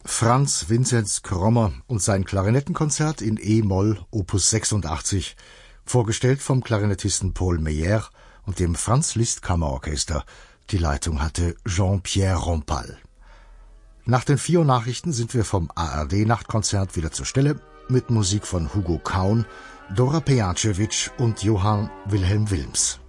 Franz Vinzenz Krommer und sein Klarinettenkonzert in E-Moll Opus 86, vorgestellt vom Klarinettisten Paul Meyer und dem Franz-Liszt-Kammerorchester. Die Leitung hatte Jean-Pierre Rampal. Nach den 4 Nachrichten sind wir vom ARD-Nachtkonzert wieder zur Stelle mit Musik von Hugo Kaun, Dora Pejacevic und Johann Wilhelm Wilms.